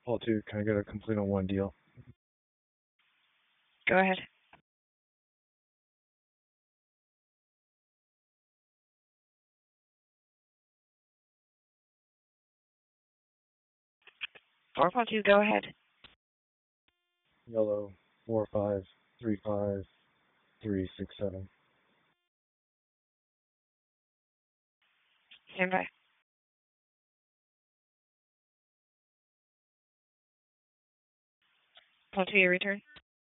Paul 2, can I get a complete on one deal? Go ahead. Four Paul 2, go ahead. Yellow 4535367. Stand by. Paul 2, your return.